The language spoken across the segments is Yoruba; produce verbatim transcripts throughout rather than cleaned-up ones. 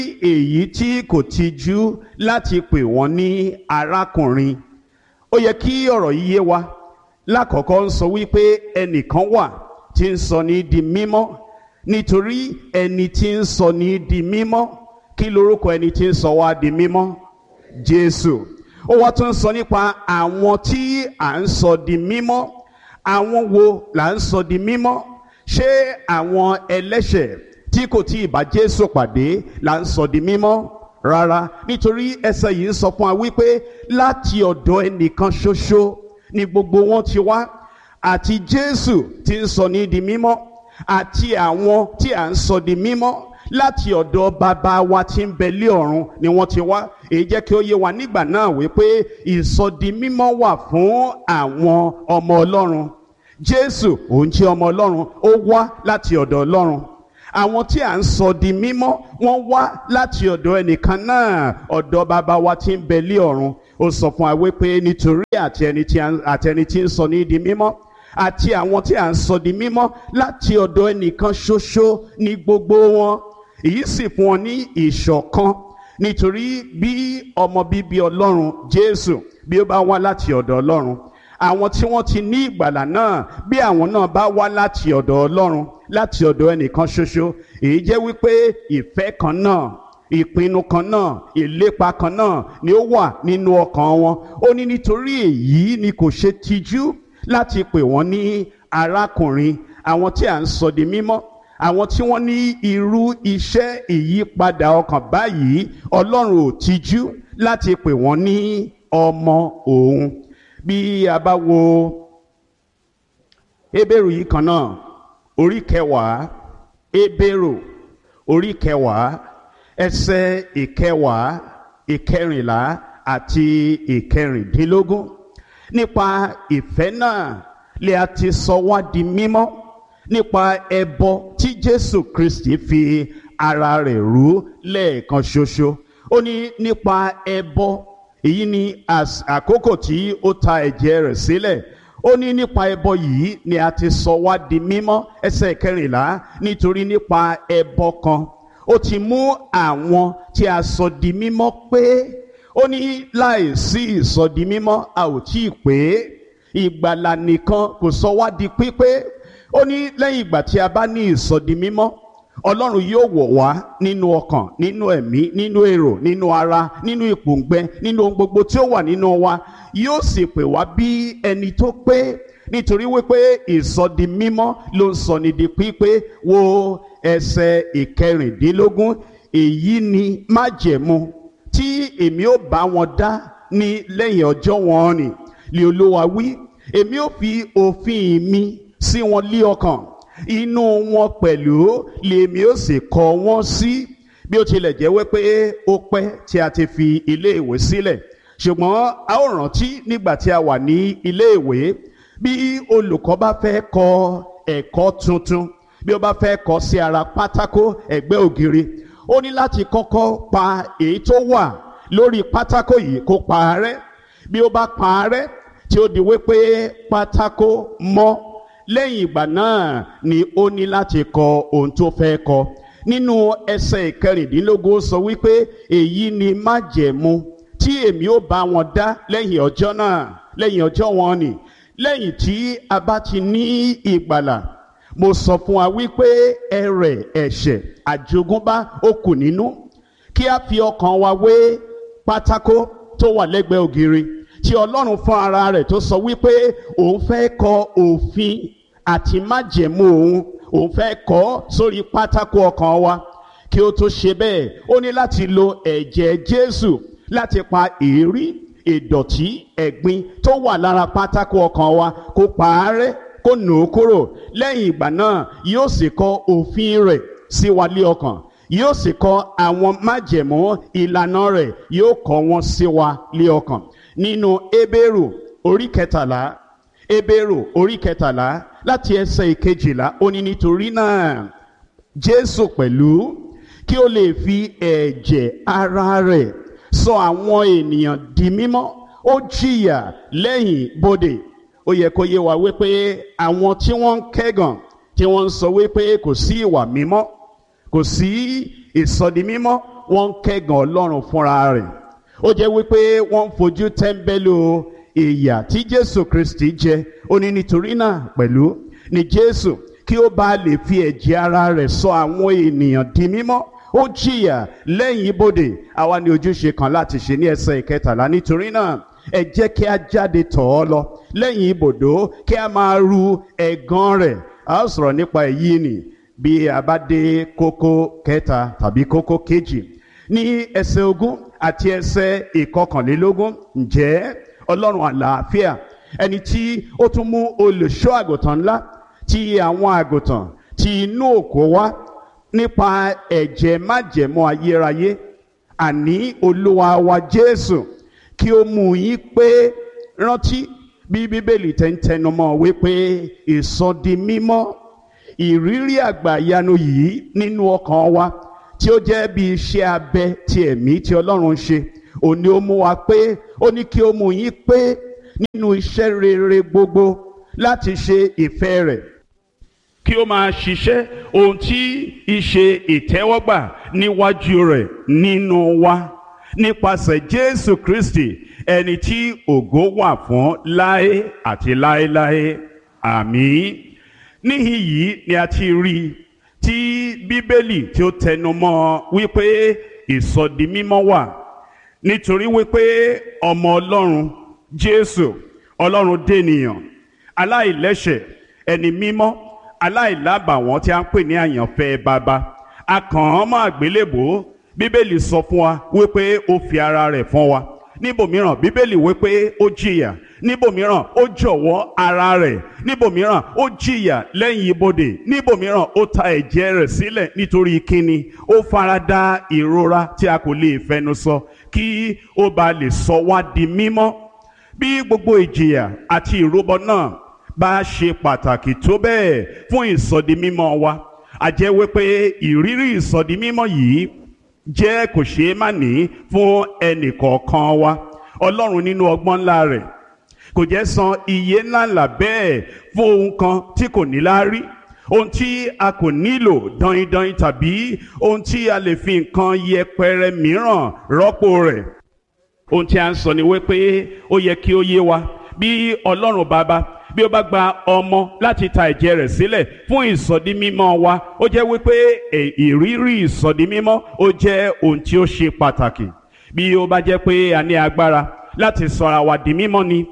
èyí tí kò tijú láti pè wọ́n ní arákùnrin. Ó yẹ kí ọ̀rọ̀ yìí yé wa. Lákọ̀ọ́kọ́ ń sọ wípé ẹnìkan wà tí ń sọ ní di mímọ́, nítorí ẹni tí ń sọ ní di mímọ́, kí lorúkọ ẹni tí ń sọ wá di mímọ́? Jésù. Ó wá tún ń sọ nípa àwọn tí à ń sọ di mímọ́. Àwọn wo là ń sọ di mímọ́? Ṣé àwọn ẹlẹ́ṣẹ̀ tí kò tí ì bá Jésù pàdé là ń sọ di mímọ́? Rárá, nítorí ẹsẹ̀ yìí ń sọ fún wa wípé láti ọ̀dọ̀ ẹnìkan ṣoṣo ni gbogbo wọn ti wá, àti Jésù tí ń sọ ní di mímọ́, àti àwọn tí à ń sọ di mímọ́ láti ọ̀dọ̀ bàbá wa tí ń bẹ lé ọ̀run ni wọ́n ti wá. Èyí jẹ́ kí ó yé wa nígbà náà wípé ìsọdi mímọ́ wà fún àwọn ọmọ Ọlọ́run. Jésù òun jẹ́ ọmọ Ọlọ́run, ó wá láti ọ̀dọ̀ Ọlọ́run. Àwọn tí à ń sọ di mímọ́ wọ́n wá láti ọ̀dọ̀ ẹnìkan náà, ọ̀dọ̀ bàbá wa tí ń bẹ lé ọ̀run. Ó sọ fún wa wípé nítorí àti ẹni tí àti ẹni tí ń sọ ní di mímọ́ àti àwọn tí à ń sọ di mímọ́ láti ọ̀dọ̀ ẹnìkan ṣoṣo ní gbogbo wọn. Èyí sì fún wọn ní ìṣọ̀kan, nítorí bí ọmọ bíbí Ọlọ́run Jésù bí ó bá wá láti ọ̀dọ̀ Ọlọ́run, àwọn tí wọ́n ti ní ìgbàlà náà bí àwọn náà bá wá láti ọ̀dọ̀ Ọlọ́run, láti ọ̀dọ̀ ẹnìkan ṣoṣo, èyí jẹ́ wípé ìfẹ́ kan náà, ìpinnu kan náà, ìlépa kan náà ni ó wà nínú ọkàn wọn. Ó ní nítorí èyí ni kò ṣe tijú láti pè wọ́n ní arákùnrin. Àwọn tí à ń sọ di mímọ́, àwọn tí wọ́n ní irú iṣẹ́ ìyípadà ọkàn báyìí, Ọlọ́run ò tijú láti pè wọ́n ní ọmọ òun. Bí a bá wo Hébérù yìí kan náà, orí kẹwàá, Hébérù orí kẹwàá, ẹsẹ̀ ìkẹwàá, ìkẹrìnlá àti ìkẹrìndínlógún. Nípa ìfẹ́ náà lè a ti sọ wá di mímọ́ nípa ẹbọ tí Jésù Kristi fi ara rẹ̀ rú lẹ́ẹ̀kan ṣoṣo. Ó ní nípa ẹbọ, èyí ni àkókò tí ó ta ẹ̀jẹ̀ rẹ̀ sílẹ̀. Ó ní nípa ẹbọ yìí ni a ti sọ wá di mímọ́. Ẹsẹ̀ kẹrìnlá, nítorí nípa ẹbọ kan ó ti mú àwọn tí a sọ di mímọ́ pé. Ó ní láìsí ìsọdi mímọ́ a ò tí ì pé. Ìgbàlà nìkan kò sọ wá di pípé. Ó ní lẹ́yìn ìgbà tí a bá ní ìsọdi mímọ́, Ọlọ́run yóò wọ̀ wá nínú ọkàn, nínú ẹ̀mí, nínú èrò, nínú ara, nínú ìpòǹgbẹ, nínú ohun gbogbo tí ó wà nínú wa. Yóò sì pè wá bí ẹni tó pé, nítorí wípé ìsọdi mímọ́ ló ń sọ ní di pípé. Wo ẹsẹ̀ ìkẹrìndínlógún, èyí ni májẹ̀mú tí èmi ó bá wọn dá ní lẹ́yìn ọjọ́ wọn nì, lé Olúwa wí. Èmi ó fi òfin mi sí wọn lé ọkàn, inú wọn pẹ̀lú lèmi ó sì kọ wọ́n sí. Bí ó tilẹ̀ jẹ́ wípé ó pẹ́ tí a ti fi ilé ìwé sílẹ̀, ṣùgbọ́n a ó rántí nígbà tí a wà ní ilé ìwé, bí olùkọ́ bá fẹ́ kọ ẹ̀kọ́ tuntun, bí ó bá fẹ́ kọ sí ara pátákó ẹ̀gbẹ́ ògiri, ó ní láti kọ́kọ́ pa èyí tó wà lórí pátákó yìí kó pa á rẹ́. Bí ó bá pa á rẹ́ tí ó di wípé pátákó mọ́, lẹ́yìn ìgbà náà ni ó ní láti kọ ohun tó fẹ́ kọ. Nínú ẹsẹ̀ ìkẹrìndínlógún sọ wípé èyí ni májẹ̀mú tí èmi ó bá wọn dá lẹ́yìn ọjọ́ náà, lẹ́yìn ọjọ́ wọn nì. Lẹ́yìn tí a bá ti ní ìgbàlà, mo sọ fún wa wípé ẹrẹ̀ ẹ̀ṣẹ̀ àjogúnbá ó kù nínú. Kí a fi ọkàn wa wé pátákó tó wà lẹ́gbẹ̀ẹ́ ògiri tí Ọlọ́run fún ara rẹ̀ tó sọ wípé òun fẹ́ kọ òfin àti májẹ̀mú òun, òun fẹ́ kọ sórí pátákó ọkàn wa. Kí ó tó ṣe bẹ́ẹ̀, ó ní láti lo ẹ̀jẹ̀ Jésù láti pa èérí, ìdọ̀tí, ẹ̀gbin tó wà lára pátákó ọkàn wa, kó pa á rẹ́, kó nù ú kúrò. Lẹ́yìn ìgbà náà yóò sì kọ òfin rẹ̀ sí wa lé ọkàn, yóò sì kọ àwọn májẹ̀mú ìlànà rẹ̀, yóò kọ wọn sí wa lé ọkàn. Nínú Hébérù orí kẹtàlá, Hébérù orí kẹtàlá láti ẹsẹ̀ ìkejìlá, ó ní nítorí náà Jésù pẹ̀lú, kí ó lè fi ẹ̀jẹ̀ ara rẹ̀ sọ àwọn ènìyàn di mímọ́, ó jìyà lẹ́yìn bodè. Ó yẹ kó yé wa wípé àwọn tí wọ́n ń kẹ́gàn, tí wọ́n ń sọ wípé kò sí ìwà mímọ́, kò sí ìsọdi mímọ́, wọ́n ń kẹ́gàn Ọlọ́run fúnra rẹ̀. Ó jẹ́ wípé wọ́n ń fojú tẹ́ńbẹ́lú ìyà tí Jésù Kristi jẹ. Ó ní nítorí náà pẹ̀lú ni Jésù kí ó bá lè fi ẹ̀jẹ̀ ara rẹ̀ sọ àwọn ènìyàn di mímọ́. Ó jìyà lẹ́yìn ibodè. Àwa ní ojúṣe kan láti ṣe ní ẹsẹ̀ ìkẹtàlá. Nítorí náà ẹ jẹ́ kí a jáde tọ̀ ọ́ lọ lẹ́yìn ibodò kí a máa ru ẹ̀gàn rẹ̀. A ó sọ̀rọ̀ nípa èyí nì bí a bá dé kókó kẹta tàbí kókó kejì ní ẹsẹ̀ ogún àti ẹsẹ̀ ìkọkànlélógún. Ǹjẹ́ Ọlọ́run àlàáfíà, ẹni tí ó tún mú olùṣọ́ àgùntàn ńlá ti àwọn àgùntàn ti inú òkò wá nípa ẹ̀jẹ̀ májẹ̀mú ayérayé, àní Olúwa wa Jésù, kí ó mú yín pé rántí bí Bíbélì tẹ́ ń tẹnumọ́ wípé ìsọdi mímọ́, ìrírí àgbàyanu yìí nínú ọkàn wa tí ó jẹ́ bí iṣẹ́ abẹ ti ẹ̀mí tí Ọlọ́run ṣe, òní ó mú wa pé, ó ní kí ó mú yín pé nínú iṣẹ́ rere gbogbo láti ṣe ìfẹ́ rẹ̀, kí ó máa ṣiṣẹ́ ohun tí ìṣe ìtẹ́wọ́gbà níwájú rẹ̀ nínú wa nípasẹ̀ Jésù Kristi, ẹni tí ògo wà fún láé àti láéláé. Àmín. Níhìn yìí ni a ti rí tí Bíbélì tí ó tẹnumọ́ wípé ìsọdi mímọ́ wà, nítorí wípé ọmọ Ọlọ́run Jésù, Ọlọ́run dènìyàn, aláìlẹ́ṣẹ̀, ẹni mímọ́, aláìlábàwọ́n tí a ń pè ní àyànfẹ́ baba, a kàn án mọ́ àgbélébùú. Bíbélì sọ fún wa wípé ó fi ara rẹ̀ fún wa. Níbòmíràn Bíbélì wípé ó jìyà, níbòmíràn ó jọ̀wọ́ ara rẹ̀, níbòmíràn ó jìyà lẹ́yìn ibodè, níbòmíràn ó ta ẹ̀jẹ̀ rẹ̀ sílẹ̀ nítorí kíni, ó farada ìrora tí a kò lè fẹnu sọ kí ó bá lè sọ wá di mímọ́. Bí gbogbo ìjìyà àti ìrúbọ náà bá ṣe pàtàkì tó bẹ́ẹ̀ fún ìsọdi mímọ́ wa, a jẹ́ wípé ìrírí ìsọdi mímọ́ yìí jẹ́ kò ṣeé má ní fún ẹnì kọ̀ọ̀kan wa. Ọlọ́run nínú ọgbọ́n ńlá rẹ̀ kò jẹ́ san iye ńláńlá bẹ́ẹ̀ fún ohun kan tí kò ní láárí, ohun tí a kò nílò dọ́yìndọ́yìn, tàbí ohun tí a lè fi nǹkan yẹpẹrẹ mìíràn rọ́pò rẹ̀. Ohun tí a ń sọ ni wípé ó yẹ kí ó yé wa bí Ọlọ́run Baba bí ó bá gba ọmọ láti ta ẹ̀jẹ̀ rẹ̀ sílẹ̀ fún ìsọdi mímọ́ wa, ó jẹ́ wípé ìrírí ìsọdi mímọ́ ó jẹ́ ohun tí ó ṣe pàtàkì. Bí ó bá jẹ́ pé a ní agbára láti sọra wa di mímọ́ ni,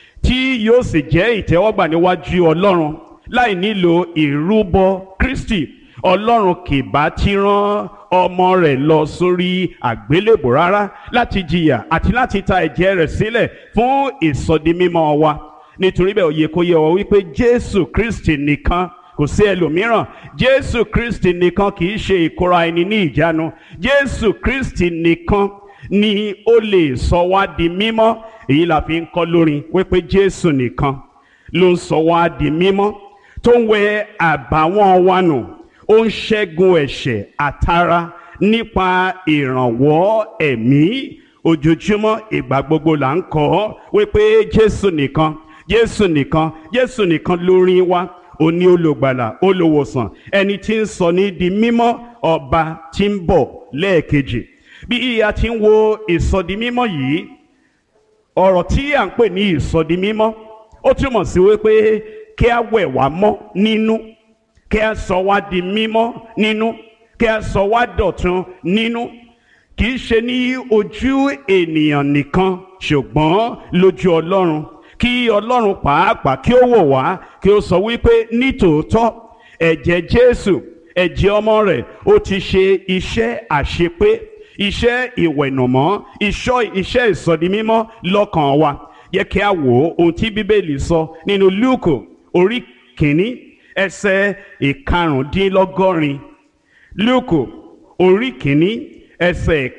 tí yóò sì jẹ́ ìtẹ́wọ́gbà níwájú Ọlọ́run láì nílò ìrúbọ Kristi, Ọlọ́run kì bá ti rán ọmọ rẹ̀ lọ sórí àgbélébùú rárá láti jìyà àti láti ta ẹ̀jẹ̀ rẹ̀ sílẹ̀ fún ìsọdi mímọ́ wa. Nítorí bẹ́ẹ̀ ó yẹ kó yé wa wípé Jésù Kristi nìkan, kò sí ẹlòmíràn. Jésù Kristi nìkan kì í ṣe ìkóra ẹni ní ìjánu. Jésù Kristi nìkan ni ó lè sọ wá di mímọ́. Èyí la fi ń kọ́ lórin wípé Jésù nìkan ló ń sọ wá di mímọ́, tó ń wẹ àbàwọ́n wa nù, ó ń ṣẹ́gun ẹ̀ṣẹ̀ àtara nípa ìrànwọ́ ẹ̀mí. Ojoojúmọ́ ìgbà gbogbo là ń kọ́ wípé Jésù nìkan, Jésù nìkan, Jésù nìkan lórí wa. Ó ní olùgbàlà, olùwòsàn, ẹni tí ń sọ ní di mímọ́, ọba tí ń bọ̀ lẹ́ẹ̀kejì. Bí a ti ń wo ìsọdi mímọ́ yìí, ọ̀rọ̀ tí à ń pè ní ìsọdi mímọ́ ó túmọ̀ sí wípé kí a wẹ̀ wá mọ́ nínú, kí a sọ wá di mímọ́ nínú, kí a sọ wá dọ̀tun nínú. Kì í ṣe ní ojú ènìyàn nìkan, ṣùgbọ́n lójú Ọlọ́run. Kí Ọlọ́run pàápàá kí ó wò wá, kí ó sọ wípé nítòótọ́ ẹ̀jẹ̀ Jésù, ẹ̀jẹ̀ ọmọ rẹ̀, ó ti ṣe iṣẹ́ àṣepé, iṣẹ́ ìwẹ̀nùmọ́, iṣẹ́ ìsọdi mímọ́ lọ́kàn wa. Yẹ kí a wò ohun tí Bíbélì sọ nínú Lúùkù orí kìíní ẹsẹ̀ ìkarùndínlọ́gọ́rin. Lúùkù orí kìíní ẹsẹ̀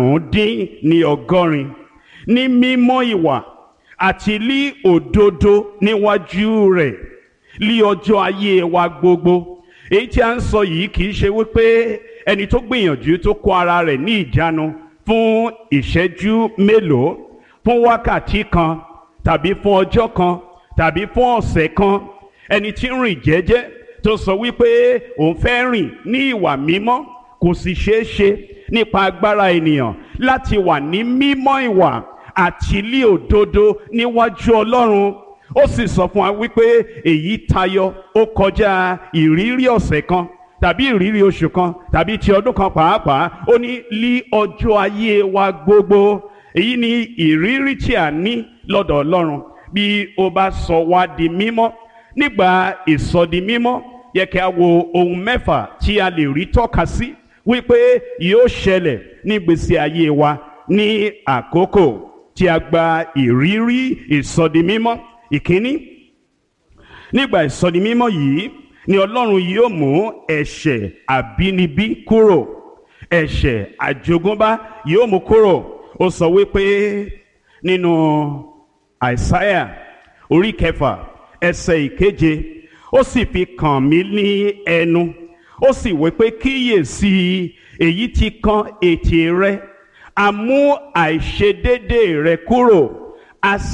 ìkarùndínlọ́gọ́rin. Ní mímọ́ ìwà àti lí òdodo níwájú rẹ̀ lí ọjọ́ ayé wa gbogbo. Èyí tí a ń sọ yìí kì í ṣe wípé ẹni tó gbìyànjú tó kó ara rẹ̀ ní ìjánu fún ìṣẹ́jú mélòó, fún wákàtí kan, tàbí fún ọjọ́ kan, tàbí fún ọ̀sẹ̀ kan, ẹni tí ń rìn jẹ́jẹ́ tó sọ wípé òun fẹ́ rìn ní ìwà mímọ́, kò sì ṣeé ṣe nípa agbára ènìyàn láti wà ní mímọ́ ìwà àti ní òdodo níwájú Ọlọ́run. Ó sì sọ fún wa wípé èyí tayọ ó kọjá ìrírí ọ̀sẹ̀ kan tàbí ìrírí oṣù kan tàbí ti ọdún kan pàápàá. Ó ní lí ọjọ́ ayé wa gbogbo. Èyí ni ìrírí tí a ní lọ́dọ̀ Ọlọ́run. Bí ó bá sọ wá di mímọ́, nígbà ìsọdi mímọ́ yẹ kí a wo ohun mẹ́fà tí a lè rí tọ́ka sí wípé yóò ṣẹlẹ̀ ní ìgbésí ayé wa ní àkókò tí a gba ìrírí ìsọdi mímọ́. Ìkíní, nígbà ìsọdi mímọ́ yìí ni Ọlọ́run yóò mú ẹ̀ṣẹ̀ àbínibí kúrò, ẹ̀ṣẹ̀ àjogúnbá yóò mú kúrò. Ó sọ wípé nínú Àìsáyà orí kẹfà ẹsẹ̀ ìkeje, ó sì fi kàn mí ní ẹnu, ó sì wípé kíyèsí èyí tí kan ètè rẹ, a mú àìṣedéédéé rẹ kúrò, a sì